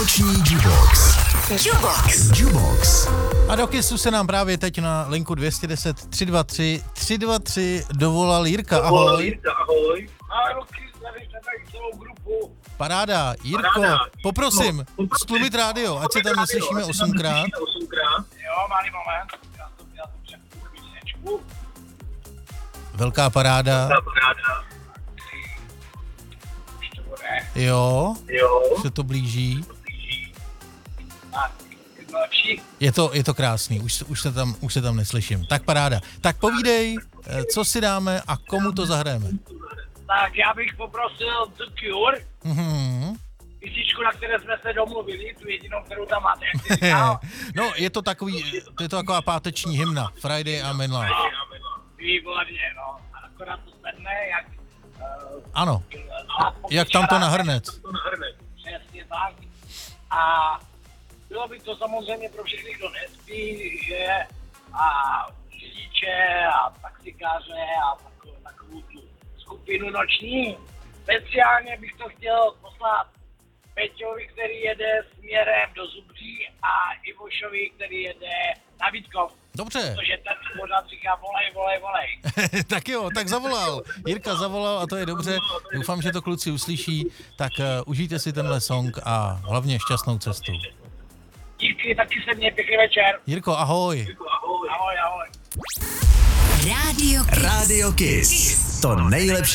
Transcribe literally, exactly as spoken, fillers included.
Noční Jukebox. Jukebox. Jukebox. A do Kissu se nám právě teď na linku dvě jedna nula tři dva tři tři dva tři dovolal Jirka. Ahoj. Jirka, ahoj. Ahoj, tady celou grupu. Paráda. Jirko, Paráda. poprosím, No, poprosím. stlumit rádio, ať se tam neslyšíme osmkrát. Jo, malý moment. Já to, já to přepnu písničku. Velká paráda. Ta paráda. Už to bude. Jo, Jo. se to blíží. Tak, je to lepší. Je to, je to krásný, už, už, se tam, už se tam neslyším. Tak paráda. Tak povídej, eh, co si dáme a komu to zahrajeme. Tak já bych poprosil The Cure, Mhm. písničku, na které jsme se domluvili, tu jedinou, kterou tam máte, jak jsi říkal. No, je to takový, to je to taková páteční hymna. Friday I'm in love. Výborně, no. A akorát to sedne, jak... Uh, Ano, jak tam to nahrnec. Přesně tak. A bylo by to samozřejmě pro všechny, kdo nespí, že a řidiče a taxikáře a takovou, takovou tu skupinu noční. Speciálně bych to chtěl poslat Peťovi, který jede směrem do Zubří a Ivošovi, který jede na Vítkov. Dobře. Protože ten pořád říká volej, volej, volej. Tak jo, tak zavolal. Jirka zavolal a to je dobře. Doufám, že to kluci uslyší. Tak uh, užijte si tenhle song a hlavně šťastnou cestu. Díky, taky se mě, pěkný večer. Jirko, ahoj. Ahoj, ahoj. Radio Kiss. To nejlepší